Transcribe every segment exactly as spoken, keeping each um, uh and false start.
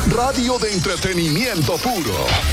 Radio de entretenimiento puro.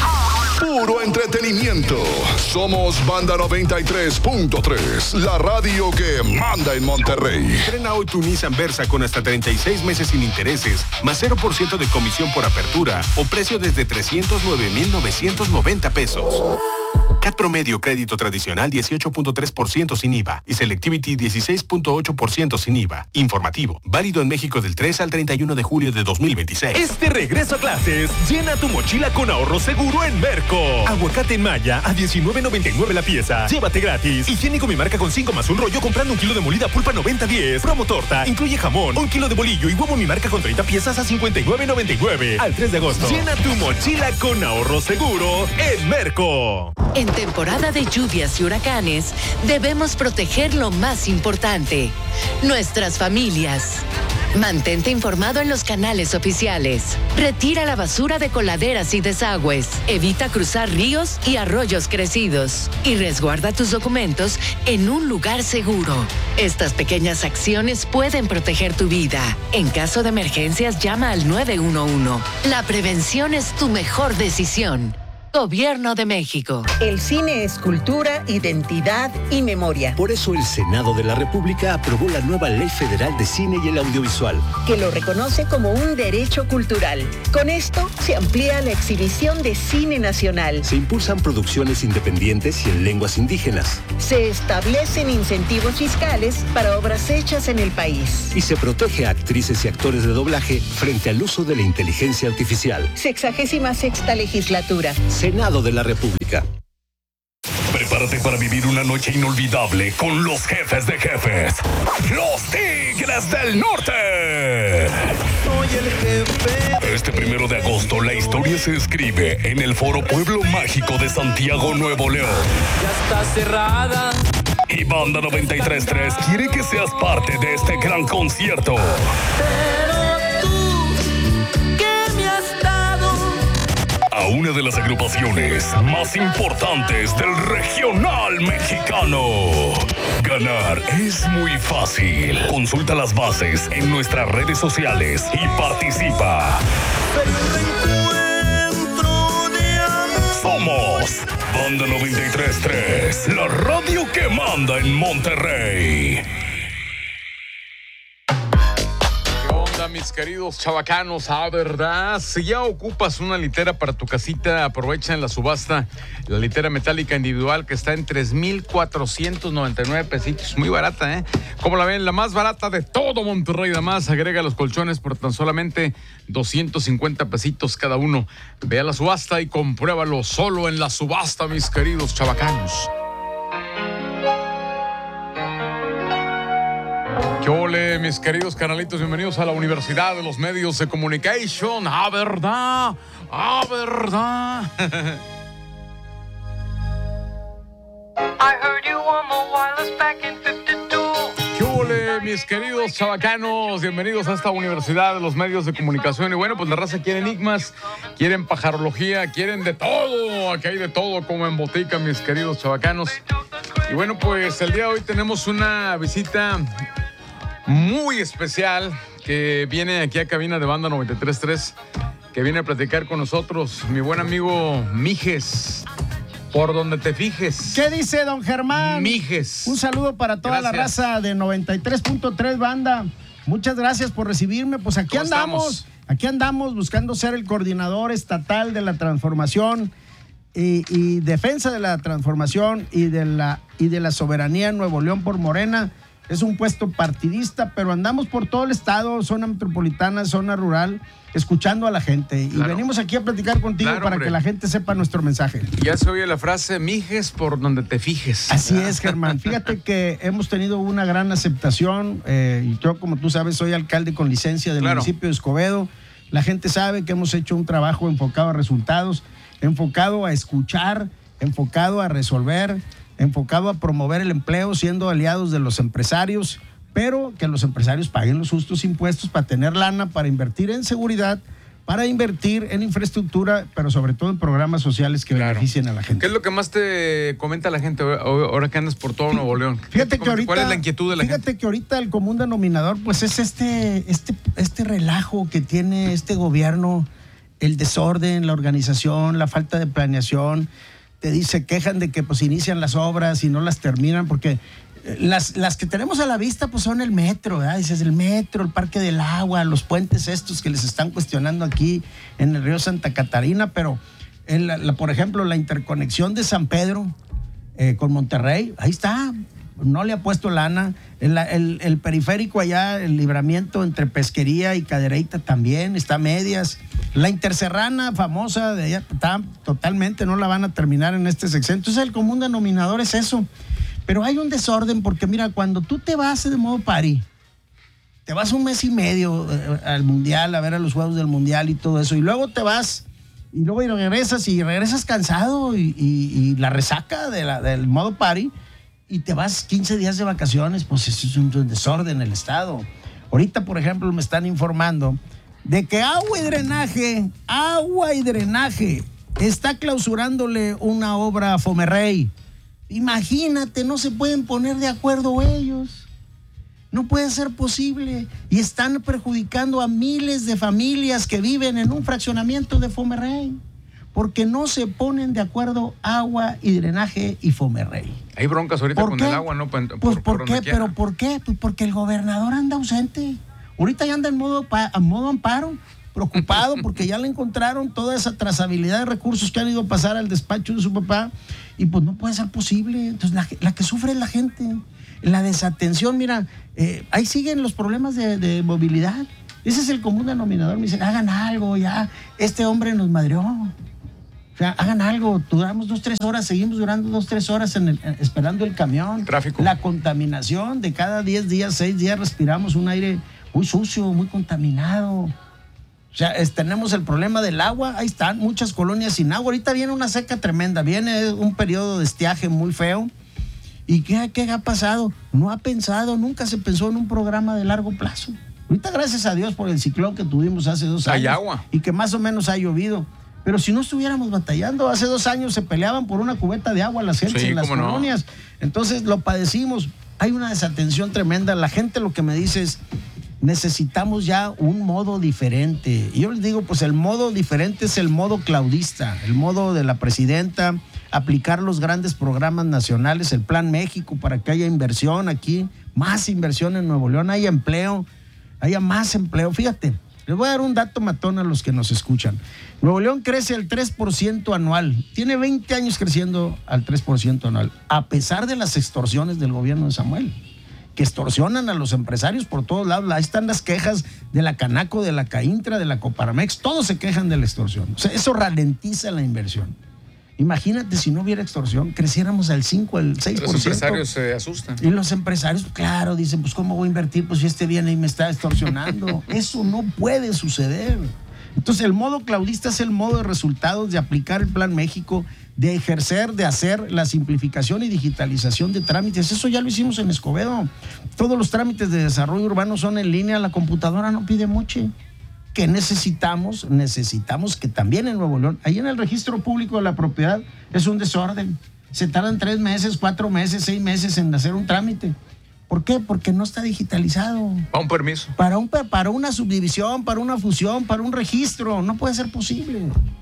Puro entretenimiento. Somos Banda noventa y tres punto tres, la radio que manda en Monterrey. Estrena hoy tu Nissan Versa con hasta treinta y seis meses sin intereses, más cero por ciento de comisión por apertura o precio desde trescientos nueve mil novecientos noventa pesos. C A T promedio crédito tradicional dieciocho punto tres por ciento sin I V A y Selectivity dieciséis punto ocho por ciento sin I V A. Informativo, válido en México del tres al treinta y uno de julio de dos mil veintiséis. Este regreso a clases, llena tu mochila con ahorro seguro en Merco. Aguacate en Maya a diecinueve noventa y nueve la pieza. Llévate gratis. Higiénico Mi Marca con cinco más un rollo comprando un kilo de molida pulpa noventa diez. Promo torta, incluye jamón, un kilo de bolillo y huevo Mi Marca con treinta piezas a cincuenta y nueve noventa y nueve. Al tres de agosto. Llena tu mochila con ahorro seguro en Merco. En temporada de lluvias y huracanes, debemos proteger lo más importante, nuestras familias. Mantente informado en los canales oficiales. Retira la basura de coladeras y desagües. Evita cruzar ríos y arroyos crecidos. Y resguarda tus documentos en un lugar seguro. Estas pequeñas acciones pueden proteger tu vida. En caso de emergencias, llama al nueve uno uno. La prevención es tu mejor decisión. Gobierno de México. El cine es cultura, identidad y memoria. Por eso el Senado de la República aprobó la nueva Ley Federal de Cine y el Audiovisual, que lo reconoce como un derecho cultural. Con esto se amplía la exhibición de cine nacional. Se impulsan producciones independientes y en lenguas indígenas. Se establecen incentivos fiscales para obras hechas en el país. Y se protege a actrices y actores de doblaje frente al uso de la inteligencia artificial. Sexagésima sexta legislatura. Senado de la República. Prepárate para vivir una noche inolvidable con los jefes de jefes, los Tigres del Norte. Soy el jefe. Este primero de agosto la historia se escribe en el Foro Pueblo Mágico de Santiago, Nuevo León. Ya está cerrada. Y Banda noventa y tres punto tres quiere que seas parte de este gran concierto. A una de las agrupaciones más importantes del regional mexicano. Ganar es muy fácil. Consulta las bases en nuestras redes sociales y participa. Somos Banda noventa y tres punto tres, la radio que manda en Monterrey. Mis queridos chavacanos, a verdad, si ya ocupas una litera para tu casita, aprovecha en la subasta la litera metálica individual que está en tres mil cuatrocientos noventa y nueve pesitos, muy barata, ¿eh? Como la ven, la más barata de todo Monterrey, además agrega los colchones por tan solamente doscientos cincuenta pesitos cada uno. Ve a la subasta y compruébalo solo en la subasta, mis queridos chavacanos. ¿Qué ole, mis queridos canalitos? Bienvenidos a la Universidad de los Medios de Comunicación. ¡Ah, verdad! ¡Ah, verdad! I heard you on the wireless back in fifty-two. ¿Qué ole, mis queridos chavacanos? Bienvenidos a esta Universidad de los Medios de Comunicación. Y bueno, pues la raza quiere enigmas, quieren pajarología, quieren de todo. Aquí hay de todo como en botica, mis queridos chavacanos. Y bueno, pues el día de hoy tenemos una visita muy especial que viene aquí a cabina de Banda noventa y tres punto tres, que viene a platicar con nosotros mi buen amigo Mijes, por donde te fijes. ¿Qué dice don Germán? Mijes. Un saludo para toda Gracias. la raza de noventa y tres punto tres Banda. Muchas gracias por recibirme. Pues aquí andamos, estamos? aquí andamos buscando ser el coordinador estatal de la transformación y, y defensa de la transformación y de la, y de la soberanía en Nuevo León por Morena. Es un puesto partidista, pero andamos por todo el estado, zona metropolitana, zona rural, escuchando a la gente. Y claro, venimos aquí a platicar contigo claro, para hombre, que la gente sepa nuestro mensaje. Ya se oye la frase, mijes por donde te fijes. Así es, Germán. Fíjate que hemos tenido una gran aceptación. Eh, y yo, como tú sabes, soy alcalde con licencia del claro. municipio de Escobedo. La gente sabe que hemos hecho un trabajo enfocado a resultados, enfocado a escuchar, enfocado a resolver, enfocado a promover el empleo, siendo aliados de los empresarios, pero que los empresarios paguen los justos impuestos para tener lana, para invertir en seguridad, para invertir en infraestructura, pero sobre todo en programas sociales que claro. beneficien a la gente. ¿Qué es lo que más te comenta la gente ahora que andas por todo Nuevo León? Fíjate que ahorita, ¿cuál es la inquietud de la fíjate gente? que ahorita el común denominador pues es este, este, este relajo que tiene este gobierno el desorden, la organización, la falta de planeación. Te dice, quejan de que pues inician las obras y no las terminan, porque las, las que tenemos a la vista pues son el metro, ¿verdad? Dices, el metro, el Parque del Agua, los puentes estos que les están cuestionando aquí en el río Santa Catarina, pero en la, la, por ejemplo, la interconexión de San Pedro eh, con Monterrey, ahí está, no le ha puesto lana. El, el, el periférico allá, el libramiento entre Pesquería y Cadereyta también está a medias. La interserrana famosa de allá está totalmente, no la van a terminar en este sexenio. Entonces el común denominador es eso. Pero hay un desorden porque mira, cuando tú te vas de modo pari, te vas un mes y medio eh, al Mundial, a ver a los Juegos del Mundial y todo eso, y luego te vas y luego regresas y regresas cansado y, y, y la resaca de la, del modo pari, y te vas quince días de vacaciones, pues eso es un desorden en el estado. Ahorita, por ejemplo, me están informando de que agua y drenaje, agua y drenaje, está clausurándole una obra a Fomerrey. Imagínate, no se pueden poner de acuerdo ellos. No puede ser posible. Y están perjudicando a miles de familias que viven en un fraccionamiento de Fomerrey, porque no se ponen de acuerdo agua y drenaje y Fomerrey. Hay broncas ahorita con el agua, ¿no? Por, pues, ¿por, por qué? quiera. ¿Pero por qué? Pues porque el gobernador anda ausente. Ahorita ya anda en modo, pa, en modo amparo, preocupado porque ya le encontraron toda esa trazabilidad de recursos que han ido a pasar al despacho de su papá, y pues no puede ser posible. Entonces la, la que sufre es la gente. La desatención, mira, eh, ahí siguen los problemas de, de movilidad. Ese es el común denominador. Me dicen, hagan algo ya, este hombre nos madreó. O sea, hagan algo, duramos dos, tres horas, seguimos durando dos, tres horas en el, esperando el camión. Tráfico. La contaminación, de cada diez días, seis días respiramos un aire muy sucio, muy contaminado. O sea, es, tenemos el problema del agua, ahí están muchas colonias sin agua. Ahorita viene una seca tremenda, viene un periodo de estiaje muy feo. ¿Y qué, qué ha pasado? No ha pensado, nunca se pensó en un programa de largo plazo. Ahorita, gracias a Dios por el ciclón que tuvimos hace dos años. Hay agua. Y que más o menos ha llovido. Pero si no estuviéramos batallando, hace dos años se peleaban por una cubeta de agua las gentes sí, en las cómo colonias. No. Entonces lo padecimos. Hay una desatención tremenda. La gente lo que me dice es, necesitamos ya un modo diferente. Y yo les digo, pues el modo diferente es el modo claudista, el modo de la presidenta, aplicar los grandes programas nacionales, el Plan México, para que haya inversión aquí, más inversión en Nuevo León, haya empleo, haya más empleo. Fíjate, les voy a dar un dato matón a los que nos escuchan. Nuevo León crece al tres por ciento anual. Tiene veinte años creciendo al tres por ciento anual, a pesar de las extorsiones del gobierno de Samuel, que extorsionan a los empresarios por todos lados. Ahí están las quejas de la Canaco, de la Caintra, de la Coparmex. Todos se quejan de la extorsión. O sea, eso ralentiza la inversión. Imagínate si no hubiera extorsión, creciéramos al cinco, al seis por ciento. Los empresarios se asustan. Y los empresarios, claro, dicen, pues ¿cómo voy a invertir? Pues si este viene y me está extorsionando. Eso no puede suceder. Entonces el modo claudista es el modo de resultados, de aplicar el Plan México, de ejercer, de hacer la simplificación y digitalización de trámites. Eso ya lo hicimos en Escobedo. Todos los trámites de desarrollo urbano son en línea, la computadora no pide moche. ¿Qué necesitamos? Necesitamos que también en Nuevo León, ahí en el registro público de la propiedad, es un desorden. Se tardan tres meses, cuatro meses, seis meses en hacer un trámite. ¿Por qué? Porque no está digitalizado. Para un permiso. Para, un, para una subdivisión, para una fusión, para un registro. No puede ser posible.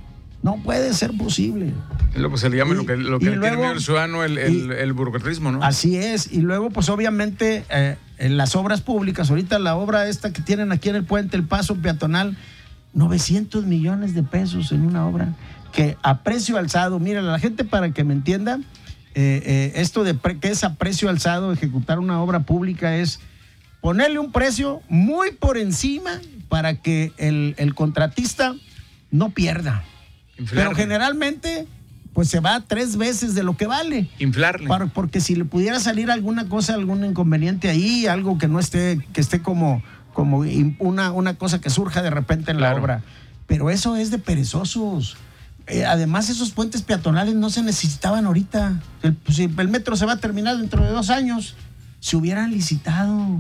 No puede ser posible. Es lo que se le llama, y, lo que, lo que luego, tiene miedo el ciudadano, el, el, y, el burocratismo, ¿no? Así es. Y luego, pues obviamente, eh, en las obras públicas, ahorita la obra esta que tienen aquí en el puente, el paso peatonal, novecientos millones de pesos en una obra que a precio alzado, mira, la gente, para que me entienda, eh, eh, esto de pre, que es a precio alzado ejecutar una obra pública es ponerle un precio muy por encima para que el, el contratista no pierda. Inflarle. Pero generalmente pues se va tres veces de lo que vale. Inflarle. Para, porque si le pudiera salir alguna cosa, algún inconveniente ahí, algo que no esté, que esté como, como una, una cosa que surja de repente en claro. la obra. Pero eso es de perezosos. Eh, además, esos puentes peatonales no se necesitaban ahorita. El, pues, el metro se va a terminar dentro de dos años. Si hubieran licitado,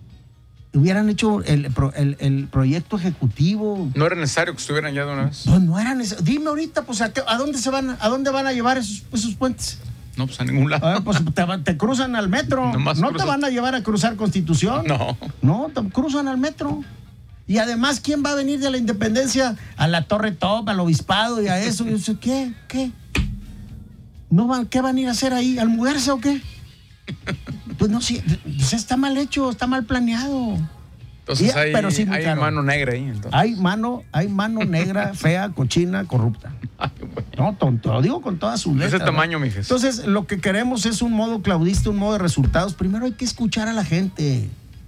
hubieran hecho el, el, el proyecto ejecutivo. No era necesario que estuvieran ya de una vez. Pues no era necesario. Dime ahorita, pues, ¿a, qué, a dónde se van, a dónde van a llevar esos, esos puentes? No, pues a ningún lado. A ver, pues te, te cruzan al metro. Nomás no cruzan. Te van a llevar a cruzar Constitución. No. No, te cruzan al metro. Y además, ¿quién va a venir de la independencia a la Torre Top, al obispado y a eso? Y yo sé, ¿qué? ¿Qué? ¿No van, ¿Qué van a ir a hacer ahí? ¿Al mudarse o qué? Pues no, sí, pues está mal hecho, está mal planeado. Entonces Y- hay, pero sí, muy hay caro. mano negra ahí. Entonces. Hay mano, hay mano negra, fea, cochina, corrupta. Ay, güey. No, tonto, lo digo con todas sus De letras. ese tamaño, ¿no? mijes. Entonces, lo que queremos es un modo claudista, un modo de resultados. Primero hay que escuchar a la gente,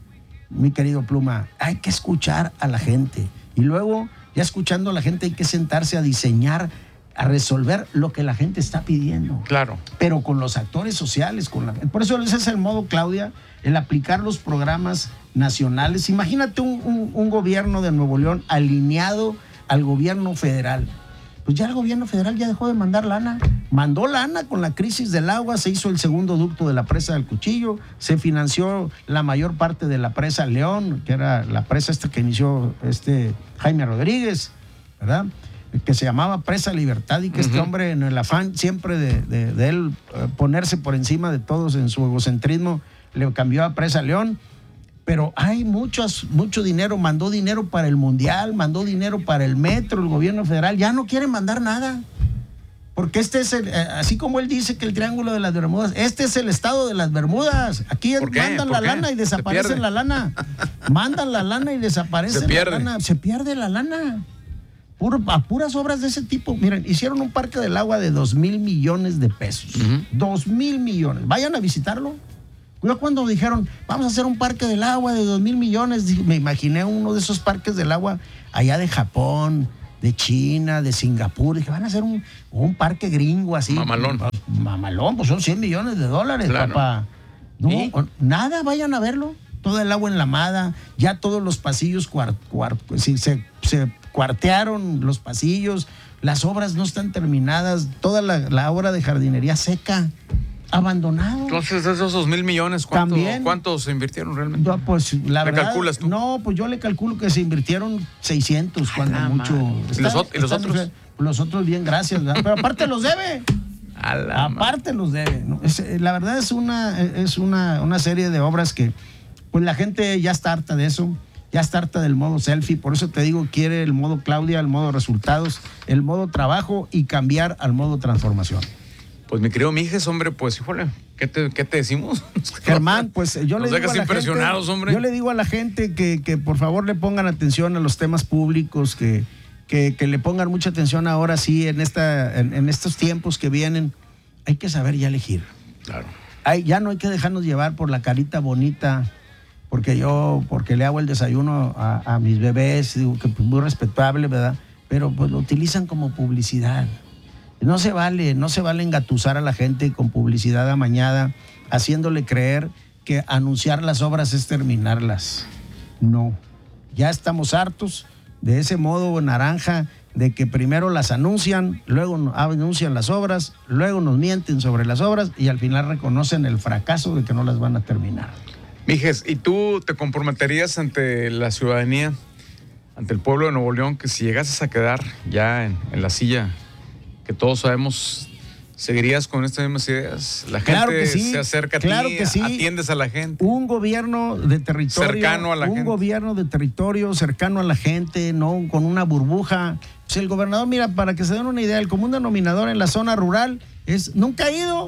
mi querido Pluma. Hay que escuchar a la gente. Y luego, ya escuchando a la gente, hay que sentarse a diseñar, a resolver lo que la gente está pidiendo. Claro. Pero con los actores sociales, con la por eso ese es el modo, Claudia, el aplicar los programas nacionales. Imagínate un, un- un gobierno de Nuevo León alineado al gobierno federal. Pues ya el gobierno federal ya dejó de mandar lana. Mandó lana con la crisis del agua, se hizo el segundo ducto de la presa del Cuchillo, se financió la mayor parte de la presa León, que era la presa esta que inició este Jaime Rodríguez, ¿verdad? Que se llamaba Presa Libertad, y que este hombre, en el afán siempre de, de- de él eh, ponerse por encima de todos en su egocentrismo, le cambió a Presa León. Pero hay muchos, mucho dinero, mandó dinero para el Mundial, mandó dinero para el metro, el gobierno federal, ya no quiere mandar nada. Porque este es el, eh, así como él dice que el Triángulo de las Bermudas, este es el estado de las Bermudas. Aquí ¿Por qué? mandan ¿Por la qué? lana y Se desaparecen pierde. la lana. Mandan la lana y desaparecen Se pierde. la lana. Se pierde la lana. Puro- a puras obras de ese tipo. Miren, hicieron un parque del agua de dos mil millones de pesos. Dos mil millones. Vayan a visitarlo. Yo cuando dijeron, vamos a hacer un parque del agua de dos mil millones, dije, me imaginé uno de esos parques del agua allá de Japón, de China, de Singapur. Dije, van a hacer un, un parque gringo así. Mamalón. Mamalón, pues son cien millones de dólares, Claro. papá. No, ¿Y? nada, vayan a verlo. Todo el agua enlamada, ya todos los pasillos cuar- cuar- sí, se, se cuartearon los pasillos, las obras no están terminadas, toda la, la obra de jardinería seca, abandonado. Entonces, de esos dos mil millones, ¿cuánto, También. ¿cuántos se invirtieron realmente? No, pues la ¿Le verdad, calculas tú? no, pues yo le calculo que se invirtieron seiscientos cuando la mucho. madre. ¿Y los ot- y los están- otros? Los otros bien, gracias, ¿verdad? Pero aparte los debe. A la ma- Aparte los debe. ¿no? Es, eh, la verdad es una es una, una serie de obras que pues la gente ya está harta de eso, ya está harta del modo selfie, por eso te digo, quiere el modo Claudia, el modo resultados, el modo trabajo y cambiar al modo transformación. Pues mi querido Mijes, hombre, pues híjole, ¿qué te, qué te decimos? Germán, pues yo le Nos digo dejas a la impresionados, gente, hombre. yo le digo a la gente que, que por favor le pongan atención a los temas públicos, que, que, que le pongan mucha atención ahora sí en esta en, en estos tiempos que vienen. Hay que saber ya elegir. Claro. Hay, ya no hay que dejarnos llevar por la carita bonita, porque yo, porque le hago el desayuno a, a mis bebés, digo que pues, muy respetable, ¿verdad? Pero pues lo utilizan como publicidad. No se vale, no se vale engatusar a la gente con publicidad amañada, haciéndole creer que anunciar las obras es terminarlas. No, ya estamos hartos de ese modo naranja de que primero las anuncian, luego no- anuncian las obras, luego nos mienten sobre las obras y al final reconocen el fracaso de que no las van a terminar. Mijes, ¿y tú te comprometerías ante la ciudadanía, ante el pueblo de Nuevo León, que si llegases a quedar ya en, en la silla, que todos sabemos, seguirías con estas mismas ideas? La gente Claro que sí, se acerca a claro ti, que sí. atiendes a la gente. Un gobierno de territorio. Cercano a la un gente. gobierno de territorio cercano a la gente, no con una burbuja. Pues el gobernador, mira, para que se den una idea, el común denominador en la zona rural es, nunca ha ido.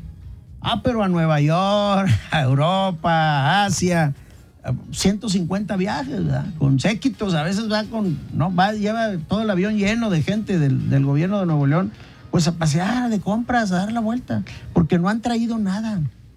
Ah, pero a Nueva York, a Europa, a Asia, a ciento cincuenta viajes, ¿verdad? Con séquitos, a veces va con, no, va, lleva todo el avión lleno de gente del, del gobierno de Nuevo León, pues a pasear de compras, a dar la vuelta, porque no han traído nada.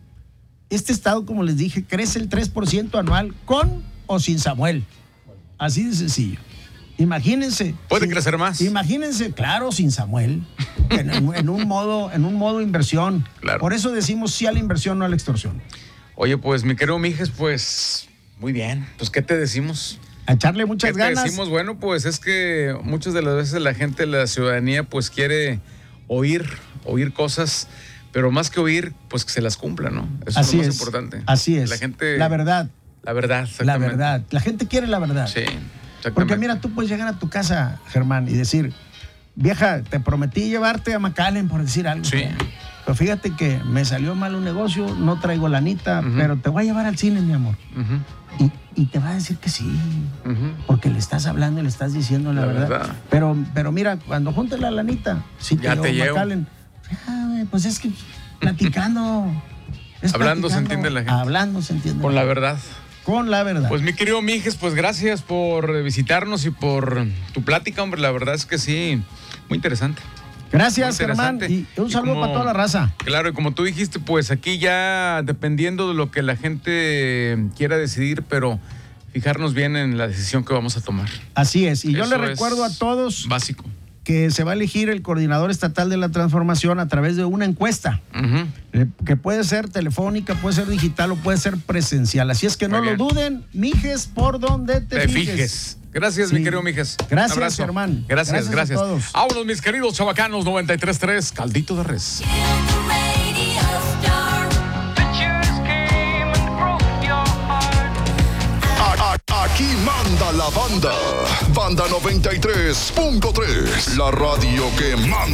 Este estado, como les dije, crece el tres por ciento anual con o sin Samuel. Así de sencillo. Imagínense. ¿Puede sin- crecer más? Imagínense, claro, sin Samuel. En, en- en un modo, en un modo inversión. Claro. Por eso decimos sí a la inversión, no a la extorsión. Oye, pues mi querido Mijes, pues muy bien. Pues ¿qué te decimos? A echarle ¿Qué muchas te ganas. decimos? Bueno, pues es que muchas de las veces la gente, la ciudadanía, pues quiere oír, oír cosas, pero más que oír, pues que se las cumpla, ¿no? Eso Así es lo más es. importante. Así es. La gente... La verdad. La verdad, La exactamente. verdad. La gente quiere la verdad. Sí, exactamente. Porque mira, tú puedes llegar a tu casa, Germán, y decir, vieja, te prometí llevarte a McAllen por decir algo. Sí. pero fíjate que me salió mal un negocio, no traigo lanita, uh-huh. pero te voy a llevar al cine, mi amor. Uh-huh. Y, y te va a decir que sí, uh-huh. porque le estás hablando y le estás diciendo la, la verdad. verdad. Pero, pero mira, cuando juntes la lanita, si ya te llevo. McAllen, ya, pues es que platicando. es Hablando platicando, se entiende la gente. Hablando se entiende. Con la verdad. Con la verdad. Pues mi querido Mijes, pues gracias por visitarnos y por tu plática, hombre. La verdad es que sí, muy interesante. Gracias, Germán. Y un saludo como, para toda la raza. Claro, y como tú dijiste, pues aquí ya dependiendo de lo que la gente quiera decidir, pero fijarnos bien en la decisión que vamos a tomar. Así es. Y yo le recuerdo a todos básico que se va a elegir el coordinador estatal de la transformación a través de una encuesta, uh-huh. que puede ser telefónica, puede ser digital o puede ser presencial. Así es que no lo duden, Mijes, por donde te, te fijes. fijes. Gracias, sí. mi querido Mijes. Gracias, Germán. Gracias, gracias. gracias. A todos. Vámonos, mis queridos chavacanos, noventa y tres punto tres, Caldito de Res. Aquí manda la banda. Banda noventa y tres punto tres, la radio que manda.